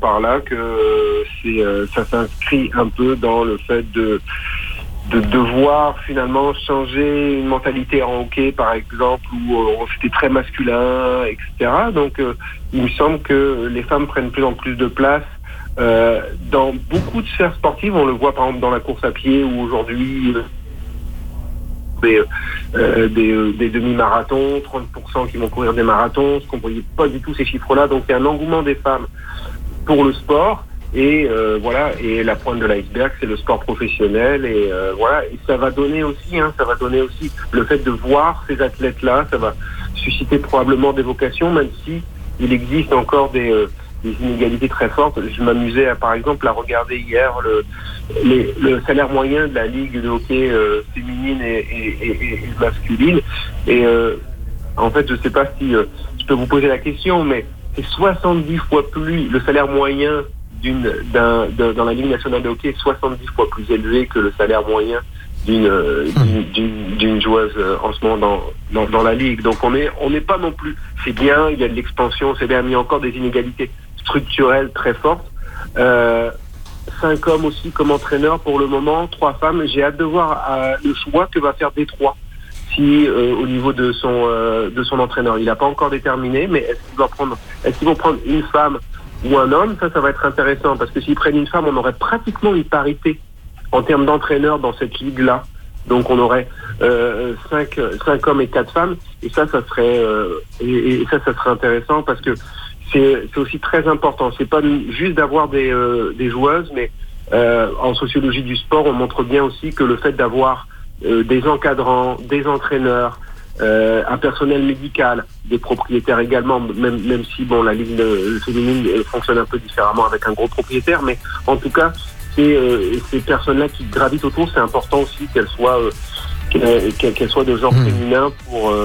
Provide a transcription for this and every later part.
par là que ça s'inscrit un peu dans le fait de devoir finalement changer une mentalité en hockey, par exemple, où c'était très masculin, etc. Donc, il me semble que les femmes prennent de plus en plus de place dans beaucoup de sphères sportives. On le voit par exemple dans la course à pied, où aujourd'hui des demi-marathons, 30% qui vont courir des marathons, ce qu'on ne voyait pas du tout ces chiffres-là. Donc, il y a un engouement des femmes pour le sport. Et et la pointe de l'iceberg, c'est le sport professionnel, et ça va donner aussi le fait de voir ces athlètes-là, ça va susciter probablement des vocations, même si il existe encore des inégalités très fortes. Je m'amusais par exemple à regarder hier le salaire moyen de la ligue de hockey féminine et masculine, et en fait je sais pas si je peux vous poser la question, mais c'est 70 fois plus le salaire moyen dans la Ligue nationale de hockey, 70 fois plus élevé que le salaire moyen d'une joueuse en ce moment dans la Ligue. Donc on n'est pas non plus... C'est bien, il y a de l'expansion, c'est bien, mais il y a encore des inégalités structurelles très fortes. 5 hommes aussi comme entraîneurs pour le moment, 3 femmes. J'ai hâte de voir le choix que va faire Détroit au niveau de son entraîneur. Il n'a pas encore déterminé, mais est-ce qu'ils vont prendre une femme ou un homme? Ça va être intéressant, parce que s'ils prennent une femme, on aurait pratiquement une parité en termes d'entraîneurs dans cette ligue-là. Donc on aurait 5 hommes et 4 femmes, et ça serait intéressant, parce que c'est aussi très important. C'est pas juste d'avoir des joueuses, mais en sociologie du sport, on montre bien aussi que le fait d'avoir des encadrants, des entraîneurs, un personnel médical, des propriétaires également, même si la ligue féminine fonctionne un peu différemment avec un gros propriétaire, mais en tout cas ces personnes-là qui gravitent autour, c'est important aussi qu'elles soient de genre féminin pour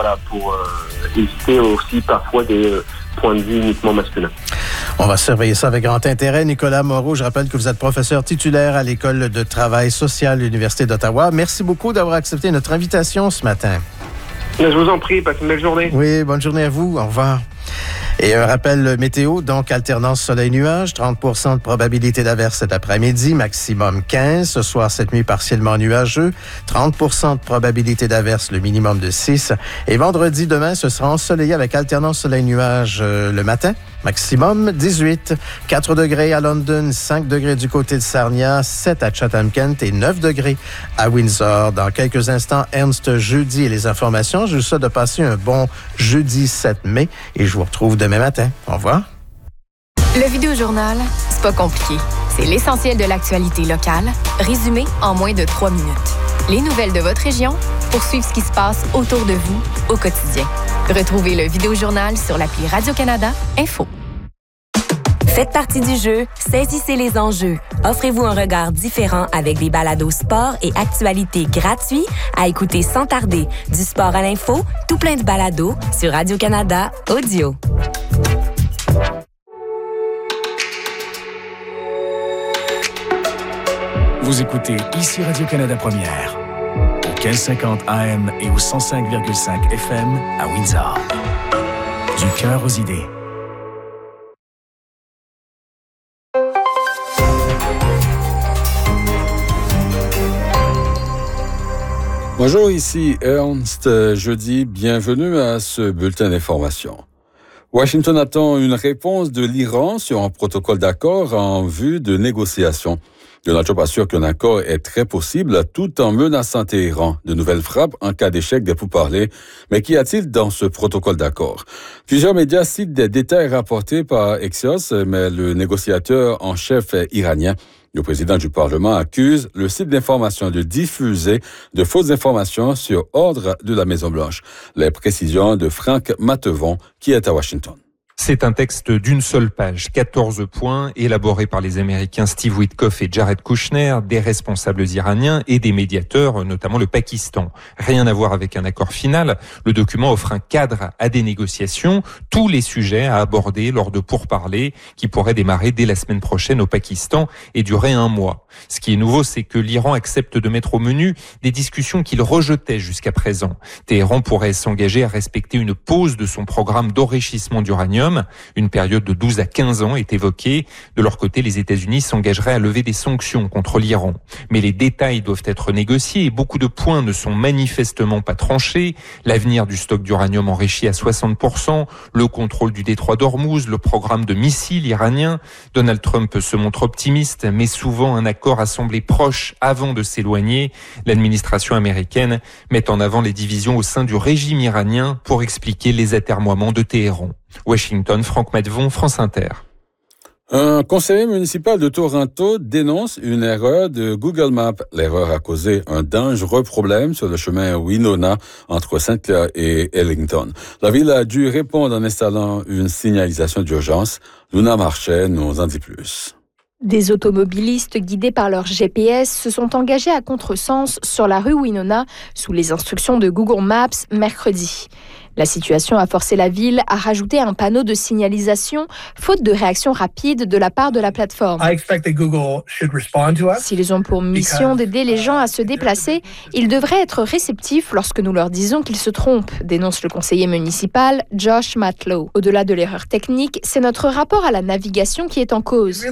éviter aussi parfois des points de vue uniquement masculins. On va surveiller ça avec grand intérêt. Nicolas Moreau, je rappelle que vous êtes professeur titulaire à l'École de travail social de l'Université d'Ottawa. Merci beaucoup d'avoir accepté notre invitation ce matin. Je vous en prie, passez une belle journée. Oui, bonne journée à vous. Au revoir. Et un rappel météo, donc alternance soleil-nuage, 30% de probabilité d'averse cet après-midi, maximum 15. Ce soir, cette nuit, partiellement nuageux, 30% de probabilité d'averse, le minimum de 6. Et vendredi, demain, ce sera ensoleillé avec alternance soleil-nuage le matin, maximum 18. 4 degrés à London, 5 degrés du côté de Sarnia, 7 à Chatham-Kent et 9 degrés à Windsor. Dans quelques instants, Ernst Jeudi et les informations. Je vous souhaite de passer un bon jeudi 7 mai et je vous retrouve demain matin. Au revoir. Le Vidéojournal, c'est pas compliqué. C'est l'essentiel de l'actualité locale, résumé en moins de 3 minutes. Les nouvelles de votre région pour suivre ce qui se passe autour de vous au quotidien. Retrouvez le Vidéojournal sur l'appli Radio-Canada Info. Faites partie du jeu, saisissez les enjeux. Offrez-vous un regard différent avec des balados sport et actualités gratuits à écouter sans tarder. Du sport à l'info, tout plein de balados sur Radio-Canada Audio. Vous écoutez ici Radio-Canada Première, au 1550 AM et au 105,5 FM à Windsor. Du cœur aux idées. Bonjour, ici Ernst Jeudi. Bienvenue à ce bulletin d'information. Washington attend une réponse de l'Iran sur un protocole d'accord en vue de négociations. Donald Trump assure qu'un accord est très possible tout en menaçant Téhéran de nouvelles frappes en cas d'échec des pourparlers. Mais qu'y a-t-il dans ce protocole d'accord? Plusieurs médias citent des détails rapportés par Axios, mais le négociateur en chef iranien, le président du Parlement, accuse le site d'information de diffuser de fausses informations sur ordre de la Maison-Blanche. Les précisions de Franck Matevon, qui est à Washington. C'est un texte d'une seule page, 14 points, élaboré par les Américains Steve Witkoff et Jared Kushner, des responsables iraniens et des médiateurs, notamment le Pakistan. Rien à voir avec un accord final. Le document offre un cadre à des négociations, tous les sujets à aborder lors de pourparlers qui pourraient démarrer dès la semaine prochaine au Pakistan et durer 1 mois. Ce qui est nouveau, c'est que l'Iran accepte de mettre au menu des discussions qu'il rejetait jusqu'à présent. Téhéran pourrait s'engager à respecter une pause de son programme d'enrichissement d'uranium d'uranium. Une période de 12 à 15 ans est évoquée. De leur côté, les États-Unis s'engageraient à lever des sanctions contre l'Iran. Mais les détails doivent être négociés et beaucoup de points ne sont manifestement pas tranchés. L'avenir du stock d'uranium enrichi à 60%, le contrôle du détroit d'Ormuz, le programme de missiles iranien. Donald Trump se montre optimiste, mais souvent un accord a semblé proche avant de s'éloigner. L'administration américaine met en avant les divisions au sein du régime iranien pour expliquer les atermoiements de Téhéran. Washington, Franck Matvon, France Inter. Un conseiller municipal de Toronto dénonce une erreur de Google Maps. L'erreur a causé un dangereux problème sur le chemin Winona entre Sainte-Claire et Ellington. La ville a dû répondre en installant une signalisation d'urgence. Luna Marchais nous en dit plus. Des automobilistes guidés par leur GPS se sont engagés à contresens sur la rue Winona sous les instructions de Google Maps mercredi. La situation a forcé la ville à rajouter un panneau de signalisation, faute de réaction rapide de la part de la plateforme. S'ils ont pour mission d'aider les gens à se déplacer, ils devraient être réceptifs lorsque nous leur disons qu'ils se trompent, dénonce le conseiller municipal Josh Matlow. Au-delà de l'erreur technique, c'est notre rapport à la navigation qui est en cause.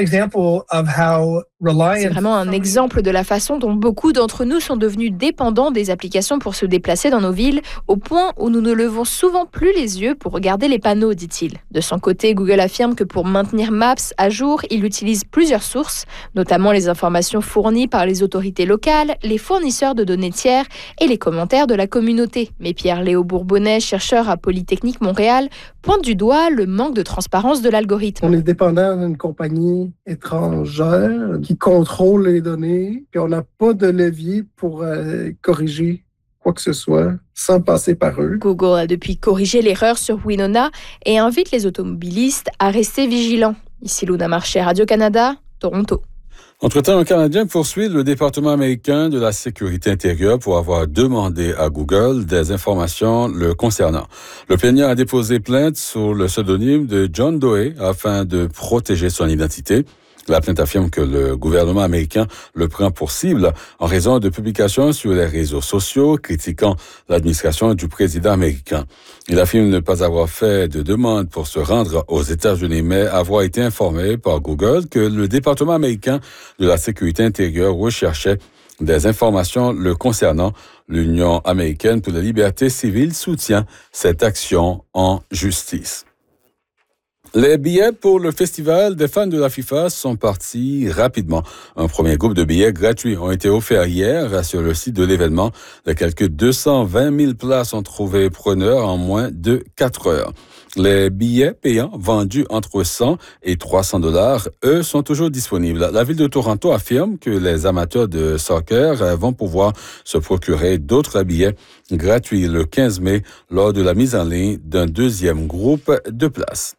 C'est vraiment un exemple de la façon dont beaucoup d'entre nous sont devenus dépendants des applications pour se déplacer dans nos villes, au point où nous ne levons souvent plus les yeux pour regarder les panneaux, dit-il. De son côté, Google affirme que pour maintenir Maps à jour, il utilise plusieurs sources, notamment les informations fournies par les autorités locales, les fournisseurs de données tiers et les commentaires de la communauté. Mais Pierre-Léo Bourbonnais, chercheur à Polytechnique Montréal, pointe du doigt le manque de transparence de l'algorithme. On est dépendant d'une compagnie étrangère qui contrôle les données, puis on n'a pas de levier pour corriger quoi que ce soit sans passer par eux. Google a depuis corrigé l'erreur sur Winona et invite les automobilistes à rester vigilants. Ici Luna Marchais, Radio-Canada, Toronto. Entre-temps, un Canadien poursuit le département américain de la sécurité intérieure pour avoir demandé à Google des informations le concernant. Le plaignant a déposé plainte sous le pseudonyme de John Doe afin de protéger son identité. La plainte affirme que le gouvernement américain le prend pour cible en raison de publications sur les réseaux sociaux critiquant l'administration du président américain. Il affirme ne pas avoir fait de demande pour se rendre aux États-Unis, mais avoir été informé par Google que le département américain de la sécurité intérieure recherchait des informations le concernant. L'Union américaine pour la liberté civile soutient cette action en justice. Les billets pour le festival des fans de la FIFA sont partis rapidement. Un premier groupe de billets gratuits ont été offerts hier sur le site de l'événement. De quelques 220 000 places ont trouvé preneurs en moins de 4 heures. Les billets payants vendus entre 100 et 300 $, eux, sont toujours disponibles. La ville de Toronto affirme que les amateurs de soccer vont pouvoir se procurer d'autres billets gratuits le 15 mai lors de la mise en ligne d'un deuxième groupe de places.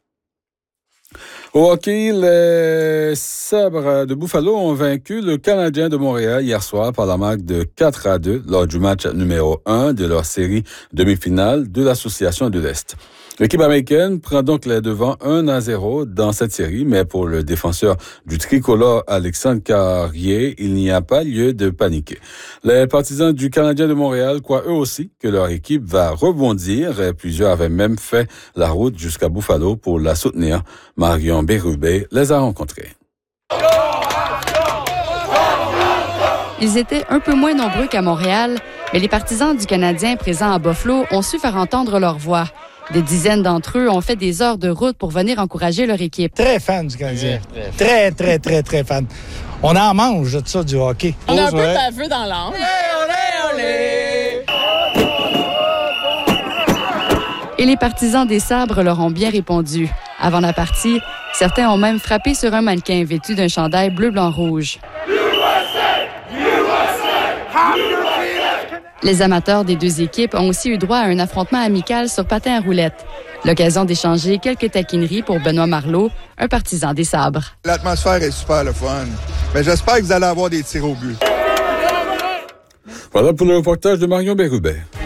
Au hockey, les Sabres de Buffalo ont vaincu le Canadien de Montréal hier soir par la marque de 4-2 lors du match numéro 1 de leur série demi-finale de l'Association de l'Est. L'équipe américaine prend donc les devants 1-0 dans cette série, mais pour le défenseur du tricolore Alexandre Carrier, il n'y a pas lieu de paniquer. Les partisans du Canadien de Montréal croient eux aussi que leur équipe va rebondir. Plusieurs avaient même fait la route jusqu'à Buffalo pour la soutenir. Marion Bérubé les a rencontrés. Ils étaient un peu moins nombreux qu'à Montréal, mais les partisans du Canadien présents à Buffalo ont su faire entendre leur voix. Des dizaines d'entre eux ont fait des heures de route pour venir encourager leur équipe. Très fan du Canadien. Très fan. On en mange de ça, du hockey. On a un peu baveux dans l'âme. Et les partisans des Sabres leur ont bien répondu. Avant la partie, certains ont même frappé sur un mannequin vêtu d'un chandail bleu-blanc-rouge. Les amateurs des deux équipes ont aussi eu droit à un affrontement amical sur patin à roulettes. L'occasion d'échanger quelques taquineries pour Benoît Marleau, un partisan des Sabres. L'atmosphère est super le fun. Mais j'espère que vous allez avoir des tirs au but. Voilà pour le reportage de Marion Bérubé.